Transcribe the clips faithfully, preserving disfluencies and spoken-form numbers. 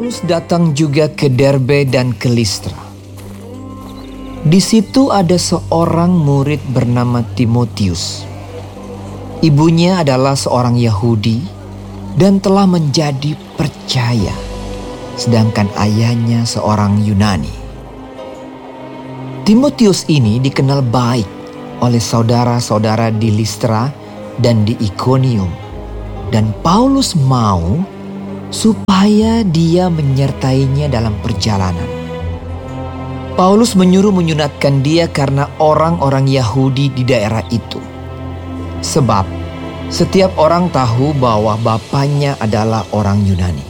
Paulus datang juga ke Derbe dan ke Listra. Di situ ada seorang murid bernama Timotius. Ibunya adalah seorang Yahudi dan telah menjadi percaya, sedangkan ayahnya seorang Yunani. Timotius ini dikenal baik oleh saudara-saudara di Listra dan di Ikonium, dan Paulus mau supaya dia menyertainya dalam perjalanan. Paulus menyuruh menyunatkan dia karena orang-orang Yahudi di daerah itu. Sebab setiap orang tahu bahwa bapaknya adalah orang Yunani.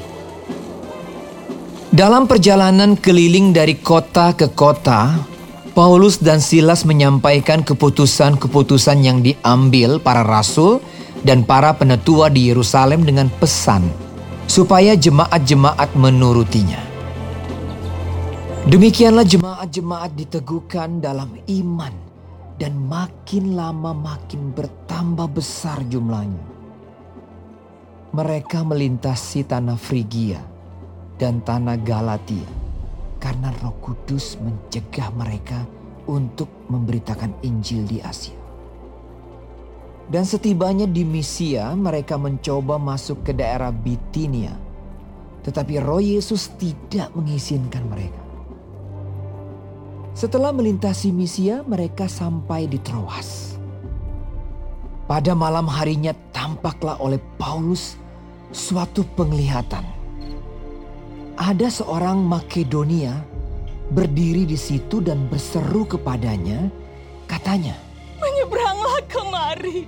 Dalam perjalanan keliling dari kota ke kota, Paulus dan Silas menyampaikan keputusan-keputusan yang diambil para rasul dan para penetua di Yerusalem dengan pesan supaya jemaat-jemaat menurutinya. Demikianlah jemaat-jemaat diteguhkan dalam iman dan makin lama makin bertambah besar jumlahnya. Mereka melintasi tanah Frigia dan tanah Galatia karena Roh Kudus mencegah mereka untuk memberitakan Injil di Asia. Dan setibanya di Misia, mereka mencoba masuk ke daerah Bitinia, tetapi Roh Yesus tidak mengizinkan mereka. Setelah melintasi Misia, mereka sampai di Troas. Pada malam harinya tampaklah oleh Paulus suatu penglihatan. Ada seorang Makedonia berdiri di situ dan berseru kepadanya, katanya, "Menyeberanglah kemari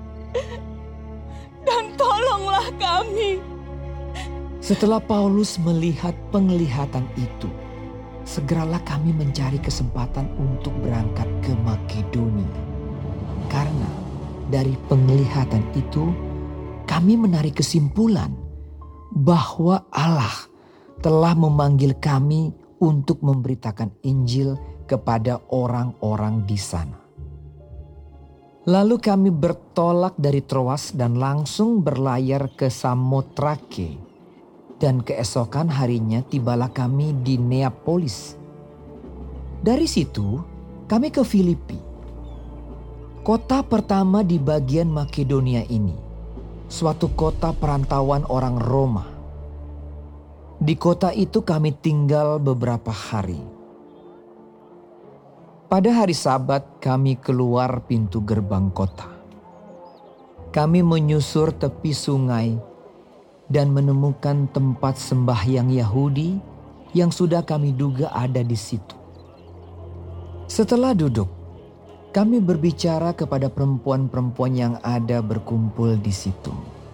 dan tolonglah kami." Setelah Paulus melihat penglihatan itu, segeralah kami mencari kesempatan untuk berangkat ke Makedonia. Karena dari penglihatan itu kami menarik kesimpulan bahwa Allah telah memanggil kami untuk memberitakan Injil kepada orang-orang di sana. Lalu kami bertolak dari Troas dan langsung berlayar ke Samotrake. Dan keesokan harinya tibalah kami di Neapolis. Dari situ kami ke Filipi, kota pertama di bagian Makedonia ini, suatu kota perantauan orang Roma. Di kota itu kami tinggal beberapa hari. Pada hari Sabat kami keluar pintu gerbang kota. Kami menyusur tepi sungai dan menemukan tempat sembahyang Yahudi yang sudah kami duga ada di situ. Setelah duduk, kami berbicara kepada perempuan-perempuan yang ada berkumpul di situ.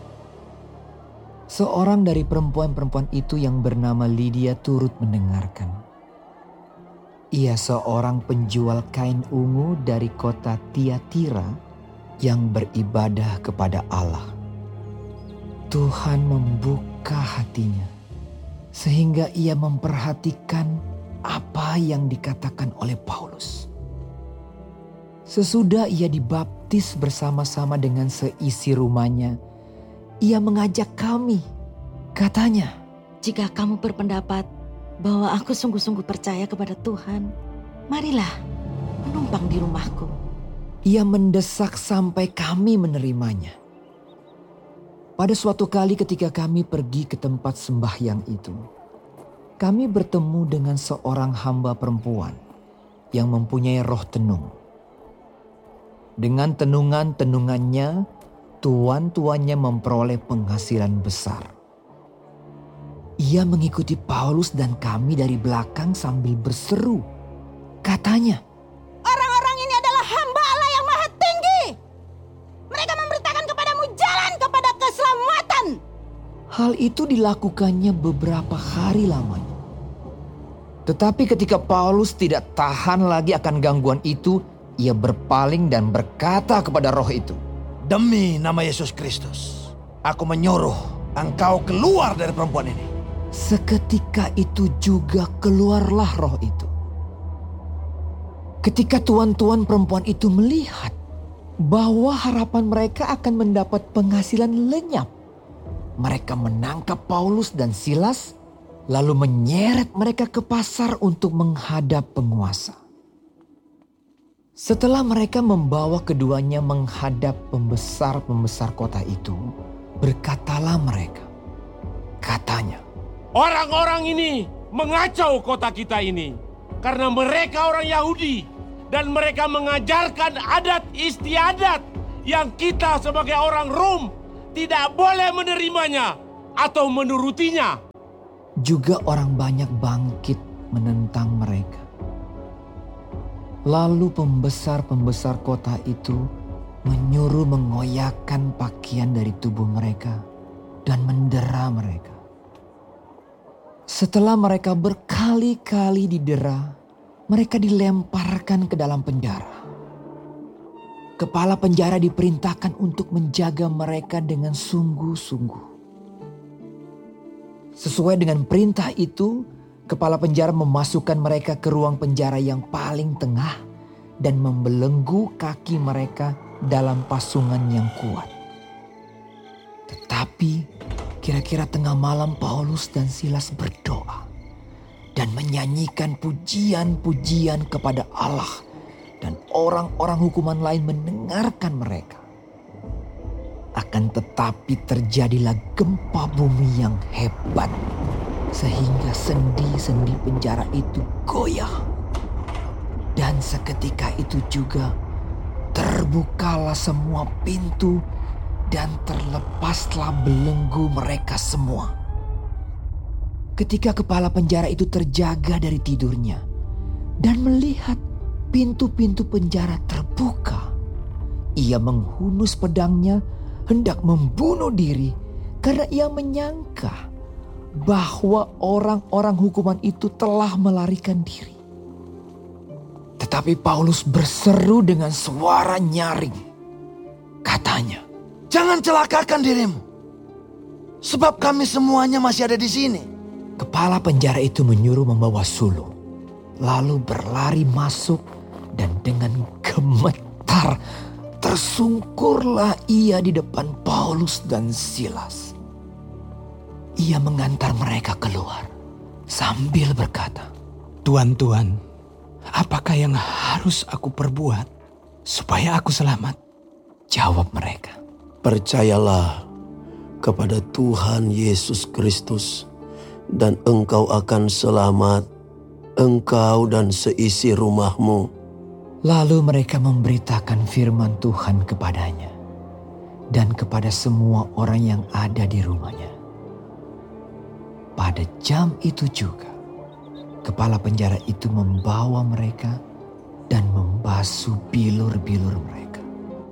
Seorang dari perempuan-perempuan itu yang bernama Lydia turut mendengarkan. Ia seorang penjual kain ungu dari kota Tiatira yang beribadah kepada Allah. Tuhan membuka hatinya sehingga ia memperhatikan apa yang dikatakan oleh Paulus. Sesudah ia dibaptis bersama-sama dengan seisi rumahnya, ia mengajak kami. Katanya, "Jika kamu berpendapat bahwa aku sungguh-sungguh percaya kepada Tuhan, marilah menumpang di rumahku." Ia mendesak sampai kami menerimanya. Pada suatu kali ketika kami pergi ke tempat sembahyang itu, kami bertemu dengan seorang hamba perempuan yang mempunyai roh tenung. Dengan tenungan-tenungannya, tuan-tuannya memperoleh penghasilan besar. Ia mengikuti Paulus dan kami dari belakang sambil berseru. Katanya, "Orang-orang ini adalah hamba Allah yang maha tinggi. Mereka memberitakan kepadamu jalan kepada keselamatan." hal itu dilakukannya beberapa hari lamanya. Tetapi ketika Paulus tidak tahan lagi akan gangguan itu, ia berpaling dan berkata kepada roh itu, "Demi nama Yesus Kristus, aku menyuruh engkau keluar dari perempuan ini." Seketika itu juga keluarlah roh itu. Ketika tuan-tuan perempuan itu melihat bahwa harapan mereka akan mendapat penghasilan lenyap, mereka menangkap Paulus dan Silas, lalu menyeret mereka ke pasar untuk menghadap penguasa. Setelah mereka membawa keduanya menghadap pembesar-pembesar kota itu, berkatalah mereka, katanya, "Orang-orang ini mengacau kota kita ini karena mereka orang Yahudi dan mereka mengajarkan adat istiadat yang kita sebagai orang Rom tidak boleh menerimanya atau menurutinya." Juga orang banyak bangkit menentang mereka. Lalu pembesar-pembesar kota itu menyuruh mengoyakkan pakaian dari tubuh mereka dan mendera mereka. Setelah mereka berkali-kali didera, mereka dilemparkan ke dalam penjara. Kepala penjara diperintahkan untuk menjaga mereka dengan sungguh-sungguh. Sesuai dengan perintah itu, kepala penjara memasukkan mereka ke ruang penjara yang paling tengah dan membelenggu kaki mereka dalam pasungan yang kuat. Tetapi kira-kira tengah malam Paulus dan Silas berdoa dan menyanyikan pujian-pujian kepada Allah, dan orang-orang hukuman lain mendengarkan mereka. Akan tetapi terjadilah gempa bumi yang hebat, sehingga sendi-sendi penjara itu goyah. Dan seketika itu juga terbukalah semua pintu dan terlepaslah belenggu mereka semua. Ketika kepala penjara itu terjaga dari tidurnya dan melihat pintu-pintu penjara terbuka, ia menghunus pedangnya hendak membunuh diri karena ia menyangka bahwa orang-orang hukuman itu telah melarikan diri. Tetapi Paulus berseru dengan suara nyaring. Katanya, "Jangan celakakan dirimu, sebab kami semuanya masih ada di sini." Kepala penjara itu menyuruh membawa sulung, lalu berlari masuk, dan dengan gemetar tersungkurlah ia di depan Paulus dan Silas. Ia mengantar mereka keluar sambil berkata, "Tuan-tuan, apakah yang harus aku perbuat supaya aku selamat?" Jawab mereka, "Percayalah kepada Tuhan Yesus Kristus dan engkau akan selamat, engkau dan seisi rumahmu." Lalu mereka memberitakan firman Tuhan kepadanya dan kepada semua orang yang ada di rumahnya. Pada jam itu juga, kepala penjara itu membawa mereka dan membasuh bilur-bilur mereka.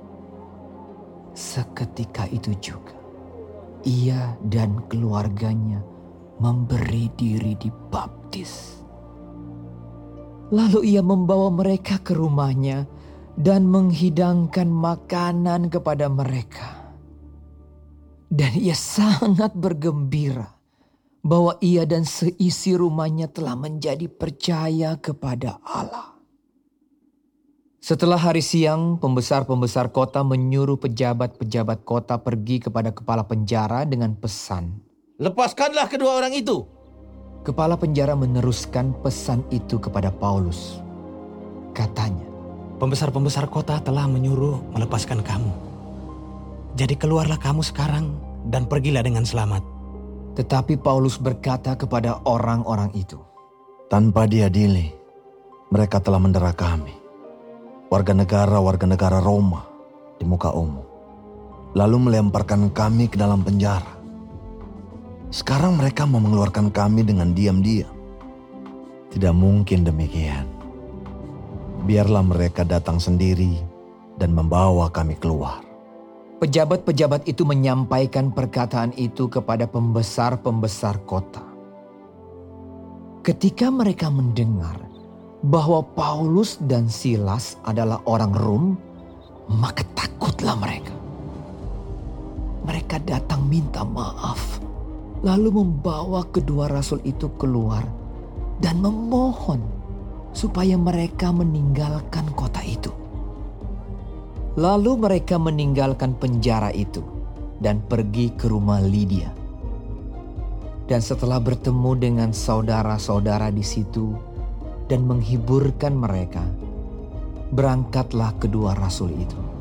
Seketika itu juga, ia dan keluarganya memberi diri dibaptis. Lalu ia membawa mereka ke rumahnya dan menghidangkan makanan kepada mereka. Dan ia sangat bergembira bahwa ia dan seisi rumahnya telah menjadi percaya kepada Allah. Setelah hari siang, pembesar-pembesar kota menyuruh pejabat-pejabat kota pergi kepada kepala penjara dengan pesan, "Lepaskanlah kedua orang itu." Kepala penjara meneruskan pesan itu kepada Paulus. Katanya, "Pembesar-pembesar kota telah menyuruh melepaskan kamu. Jadi keluarlah kamu sekarang dan pergilah dengan selamat." Tetapi Paulus berkata kepada orang-orang itu, "Tanpa diadili, mereka telah mendera kami, warga negara-warga negara Roma, di muka umum, lalu melemparkan kami ke dalam penjara. Sekarang mereka mau mengeluarkan kami dengan diam-diam. Tidak mungkin demikian. Biarlah mereka datang sendiri dan membawa kami keluar." Pejabat-pejabat itu menyampaikan perkataan itu kepada pembesar-pembesar kota. Ketika mereka mendengar bahwa Paulus dan Silas adalah orang Rom, maka takutlah mereka. Mereka datang minta maaf, lalu membawa kedua rasul itu keluar dan memohon supaya mereka meninggalkan kota itu. Lalu mereka meninggalkan penjara itu dan pergi ke rumah Lydia. Dan setelah bertemu dengan saudara-saudara di situ dan menghiburkan mereka, berangkatlah kedua rasul itu.